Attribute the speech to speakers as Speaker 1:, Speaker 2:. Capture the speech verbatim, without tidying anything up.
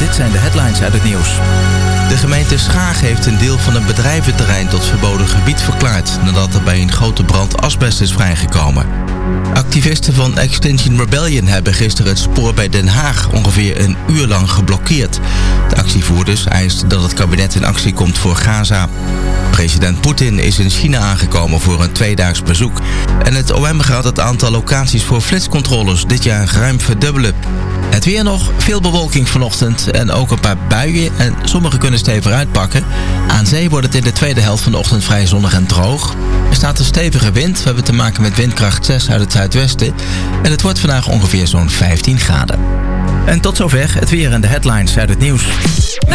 Speaker 1: dit zijn de headlines uit het nieuws. De gemeente Schaag heeft een deel van een bedrijventerrein tot verboden gebied verklaard nadat er bij een grote brand asbest is vrijgekomen. Activisten van Extinction Rebellion hebben gisteren het spoor bij Den Haag ongeveer een uur lang geblokkeerd. De actievoerders eisten dat het kabinet in actie komt voor Gaza. President Poetin is in China aangekomen voor een tweedaags bezoek. En het O M gaat het aantal locaties voor flitscontroles dit jaar ruim verdubbelen. Het weer nog, veel bewolking vanochtend en ook een paar buien en sommige kunnen stevig uitpakken. Aan zee wordt het in de tweede helft van de ochtend vrij zonnig en droog. Er staat een stevige wind, we hebben te maken met windkracht zes uit het zuidwesten. En het wordt vandaag ongeveer zo'n vijftien graden. En tot zover het weer en de headlines uit het nieuws.